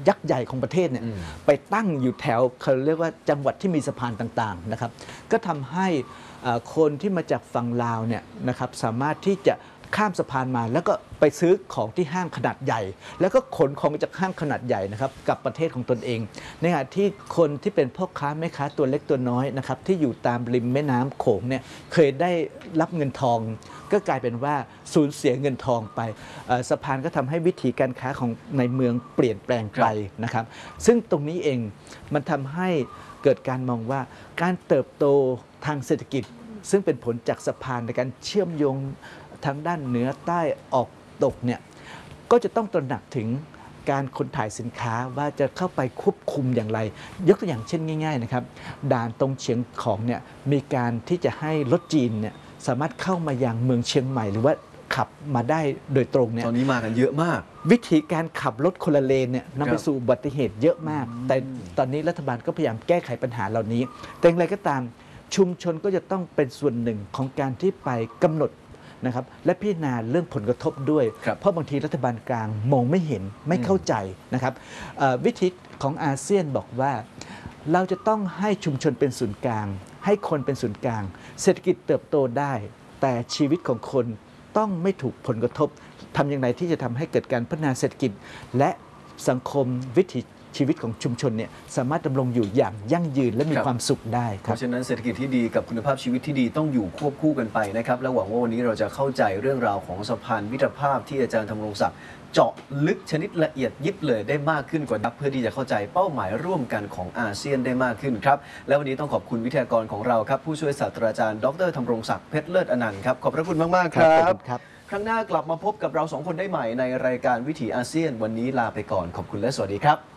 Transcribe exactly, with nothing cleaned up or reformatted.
ยักษ์ใหญ่ของประเทศเนี่ยไปตั้งอยู่แถวเขาเรียกว่าจังหวัดที่มีสะพานต่างๆนะครับก็ทำให้คนที่มาจากฝั่งลาวเนี่ยนะครับสามารถที่จะข้ามสะพานมาแล้วก็ไปซื้อของที่ห้างขนาดใหญ่แล้วก็ขนของจากห้างขนาดใหญ่นะครับกับประเทศของตนเองในขณะที่คนที่เป็นพ่อค้าแม่ค้าตัวเล็กตัวน้อยนะครับที่อยู่ตามริมแม่น้ำโขงเนี่ยเคยได้รับเงินทองก็กลายเป็นว่าสูญเสียเงินทองไปสะพานก็ทำให้วิถีการค้าของในเมืองเปลี่ยนแปลงไปนะครับซึ่งตรงนี้เองมันทำให้เกิดการมองว่าการเติบโตทางเศรษฐกิจซึ่งเป็นผลจากสะพานในการเชื่อมโยงทางด้านเหนือใต้ออกตกเนี่ยก็จะต้องตระหนักถึงการขนถ่ายสินค้าว่าจะเข้าไปควบคุมอย่างไรยกตัวอย่างเช่นง่ายๆนะครับด่านตรงเชียงของเนี่ยมีการที่จะให้รถจีนเนี่ยสามารถเข้ามายังเมืองเชียงใหม่หรือว่าขับมาได้โดยตรงเนี่ยตอนนี้มากันเยอะมากวิธีการขับรถคนละเลนเนี่ยนำไปสู่อุบัติเหตุเยอะมากแต่ตอนนี้รัฐบาลก็พยายามแก้ไขปัญหาเหล่านี้แต่อย่างไรก็ตามชุมชนก็จะต้องเป็นส่วนหนึ่งของการที่ไปกำหนดนะครับและพิจารณาเรื่องผลกระทบด้วยเพราะบางทีรัฐบาลกลางมองไม่เห็นไม่เข้าใจนะครับวิธีของอาเซียนบอกว่าเราจะต้องให้ชุมชนเป็นศูนย์กลางให้คนเป็นศูนย์กลางเศรษฐกิจเติบโตได้แต่ชีวิตของคนต้องไม่ถูกผลกระทบทำอย่างไรที่จะทำให้เกิดการพัฒนาเศรษฐกิจและสังคมวิถีชีวิตของชุมชนเนี่ยสามารถดำรงอยู่อย่างยั่งยืนและมีความสุขได้ครับเพราะฉะนั้นเศรษฐกิจที่ดีกับคุณภาพชีวิตที่ดีต้องอยู่ควบคู่กันไปนะครับและหวังว่าวันนี้เราจะเข้าใจเรื่องราวของสะพานมิตรภาพที่อาจารย์ธำรงศักดิ์เจาะลึกชนิดละเอียดยิบเลยได้มากขึ้นกว่านักเพื่อที่จะเข้าใจเป้าหมายร่วมกันของอาเซียนได้มากขึ้นครับและวันนี้ต้องขอบคุณวิทยากรของเราครับผู้ช่วยศาสตราจารย์ดรธำรงศักดิ์เพชรเลิศอนันต์ครับขอบพระคุณมากๆครับครั้งหน้ากลับมาพบกับเราสองคนได้ใหม่ในรายการวิถีอาเซียนวันนี้ลาไปก่อนขอบคุณและสวัสดีครับ